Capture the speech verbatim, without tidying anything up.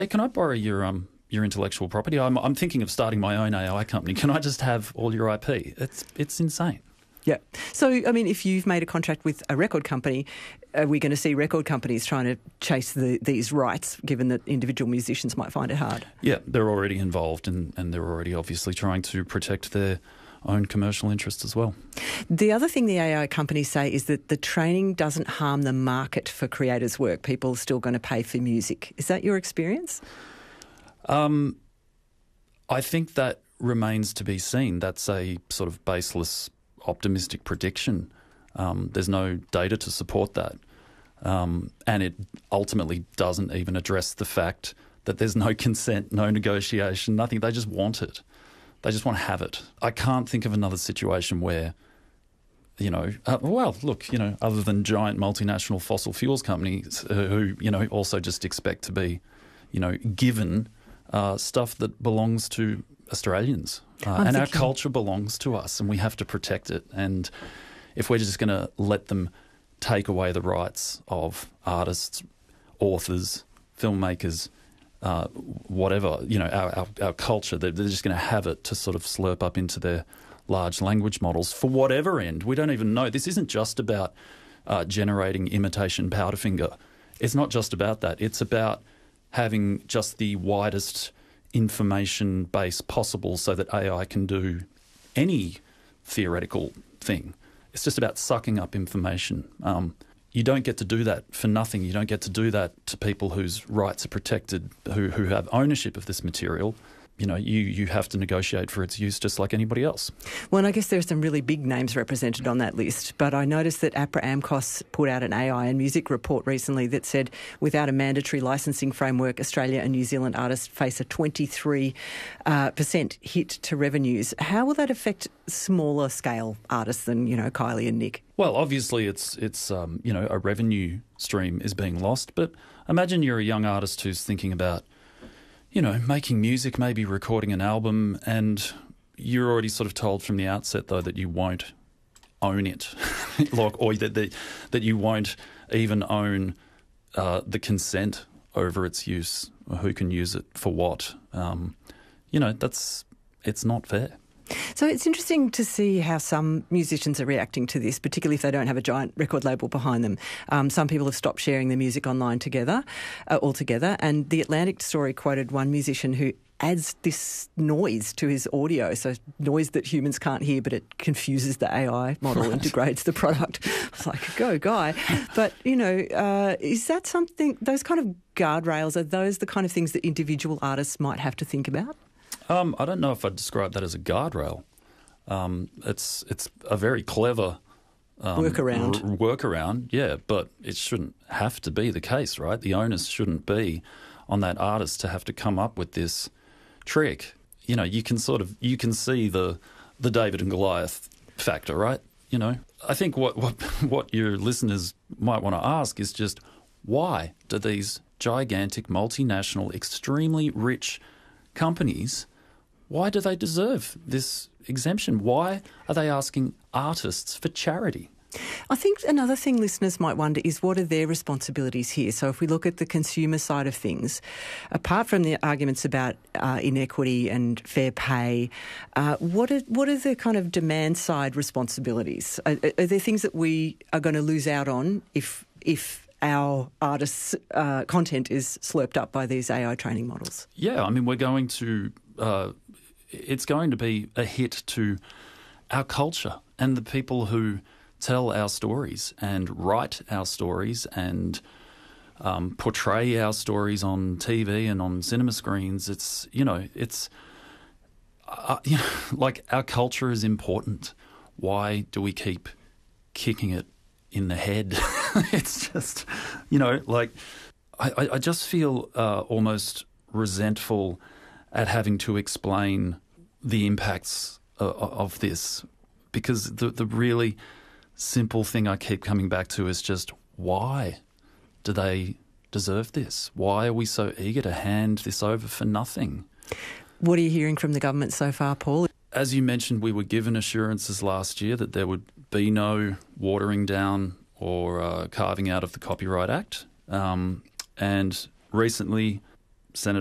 Hey, can I borrow your um your intellectual property? I'm I'm thinking of starting my own A I company. Can I just have all your I P? It's it's insane. Yeah. So, I mean, if you've made a contract with a record company, are we going to see record companies trying to chase the, these rights, given that individual musicians might find it hard? Yeah, they're already involved and, and they're already obviously trying to protect their own commercial interests as well. The other thing the A I companies say is that the training doesn't harm the market for creators' work. People are still going to pay for music. Is that your experience? Um, I think that remains to be seen. That's a sort of baseless, optimistic prediction. Um, there's no data to support that. Um, and it ultimately doesn't even address the fact that there's no consent, no negotiation, nothing. They just want it. They just want to have it. I can't think of another situation where, you know, uh, well, look, you know, other than giant multinational fossil fuels companies uh, who, you know, also just expect to be, you know, given uh, stuff that belongs to Australians. Uh, and thinking... our culture belongs to us and we have to protect it. And if we're just going to let them take away the rights of artists, authors, filmmakers, uh, whatever, you know, our, our, our culture, they're, they're just going to have it to sort of slurp up into their large language models for whatever end. We don't even know. This isn't just about uh, generating imitation Powderfinger. It's not just about that. It's about having just the widest information base possible so that A I can do any theoretical thing. It's just about sucking up information. Um, you don't get to do that for nothing. You don't get to do that to people whose rights are protected, who, who have ownership of this material. You know, you, you have to negotiate for its use just like anybody else. Well, and I guess there are some really big names represented on that list, but I noticed that APRA AMCOS put out an A I and music report recently that said without a mandatory licensing framework, Australia and New Zealand artists face a twenty-three percent uh, hit to revenues. How will that affect smaller scale artists than, you know, Kylie and Nick? Well, obviously it's, it's um, you know, a revenue stream is being lost, but imagine you're a young artist who's thinking about, you know, making music, maybe recording an album, and you're already sort of told from the outset, though, that you won't own it, like, or that, that that you won't even own uh, the consent over its use, or who can use it for what. Um, you know, that's it's not fair. So it's interesting to see how some musicians are reacting to this, particularly if they don't have a giant record label behind them. Um, some people have stopped sharing their music online together, uh, altogether. And The Atlantic story quoted one musician who adds this noise to his audio, so noise that humans can't hear, but it confuses the A I model and degrades the product. It's like, go, guy. But, you know, uh, is that something, those kind of guardrails, are those the kind of things that individual artists might have to think about? Um, I don't know if I'd describe that as a guardrail. Um, it's it's a very clever um, workaround. R- workaround, yeah, but it shouldn't have to be the case, right? The onus shouldn't be on that artist to have to come up with this trick. You know, you can sort of you can see the the David and Goliath factor, right? You know, I think what what what your listeners might want to ask is just why do these gigantic, multinational, extremely rich companies, why do they deserve this exemption? Why are they asking artists for charity? I think another thing listeners might wonder is what are their responsibilities here? So if we look at the consumer side of things, apart from the arguments about uh, inequity and fair pay, uh, what are what are the kind of demand side responsibilities? Are, are there things that we are going to lose out on if if our artists' uh, content is slurped up by these A I training models? Yeah, I mean, we're going to... Uh, it's going to be a hit to our culture and the people who tell our stories and write our stories and um, portray our stories on T V and on cinema screens. It's, you know, it's... Uh, you know, like, our culture is important. Why do we keep kicking it in the head? It's just, you know, like, I, I just feel uh, almost resentful at having to explain the impacts of, of this, because the the really simple thing I keep coming back to is just, why do they deserve this? Why are we so eager to hand this over for nothing? What are you hearing from the government so far, Paul? As you mentioned, we were given assurances last year that there would be no watering down or uh, carving out of the Copyright Act. Um, and recently Senator